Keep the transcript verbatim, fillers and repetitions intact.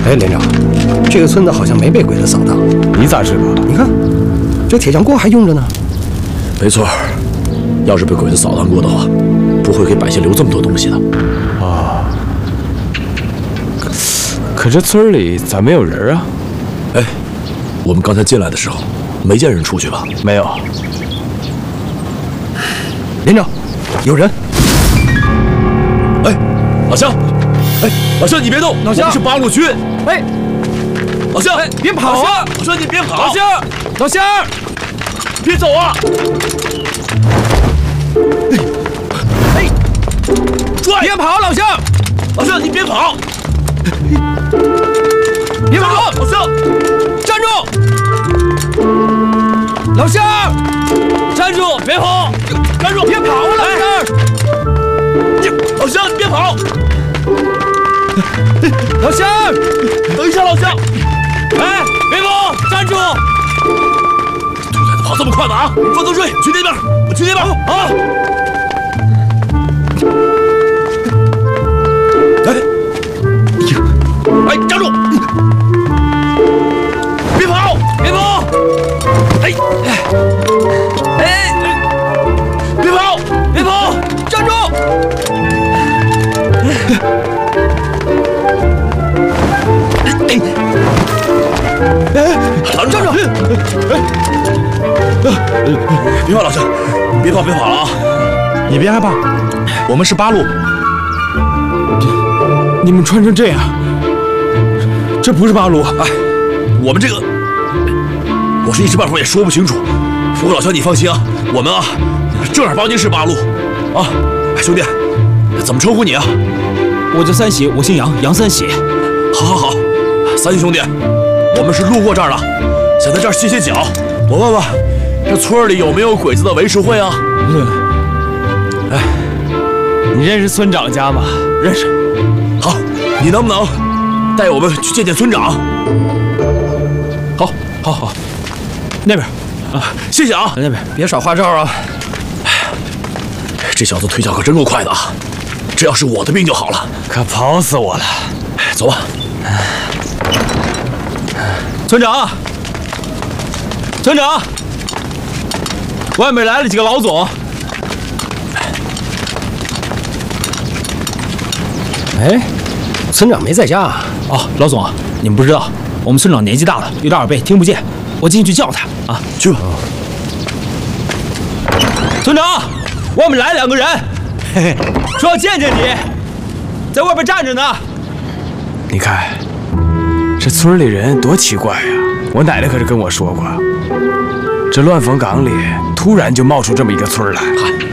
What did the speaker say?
哎，连长，这个村子好像没被鬼子扫荡。 你咋知道？ 你看，这铁匠锅还用着呢。 没错，要是被鬼子扫荡过的话，不会给百姓留这么多东西的。 啊。可, 可这村里咋没有人啊？ 哎，我们刚才进来的时候，没见人出去吧？ 没有。 连长，有人。 哎，老乡。 哎，老乡，你别动！ 老乡， 我们是八路军。 哎， 老乡，哎， 别跑啊！ 老乡，你别跑！ 老乡，老乡， 别走啊！哎，拽！ 别跑，老乡！ 老乡，你别跑！ 别跑！ 老乡， 站住！老乡， 站住！别跑！站住！ 别跑啊，老乡！ 你，老乡，你别跑！ 老乡， 等一下，老乡！哎，别跑，站住！这兔崽子跑这么快的啊！分头追，去那边，我去那边啊！哎，哎，站住！别跑，别跑！哎，哎，别跑，别跑，站住！ 哎，老站住！别跑，老乡，别跑，别跑了啊！ 你别害怕，我们是八路。你们穿成这样，这不是八路。 哎，我们这个，我是一时半会儿也说不清楚。不过老乡，你放心啊，我们啊，正儿八经是八路啊。哎，兄弟，怎么称呼你啊？ 我叫三喜，我姓杨，杨三喜。 好，好，好，三兄弟。 我们是路过这儿的，想在这儿歇歇脚。我问问，这村里有没有鬼子的维持会啊？ 嗯。哎，你认识村长家吗？ 认识。好，你能不能带我们去见见村长？ 好，好，好。那边啊，谢谢啊。 那边别耍花招啊！ 哎呀，这小子腿脚可真够快的啊！这要是我的命就好了， 可跑死我了。 走吧。 村长，村长，外面来了几个老总。 哎，村长没在家啊？ 哦，老总，你们不知道，我们村长年纪大了，有点耳背，听不见。我进去叫他啊， 去吧。 村长，外面来两个人，嘿嘿，说要见见你，在外边站着呢。 你看。 这村里人多奇怪呀！我奶奶可是跟我说过，这乱坟岗里突然就冒出这么一个村来。嗨，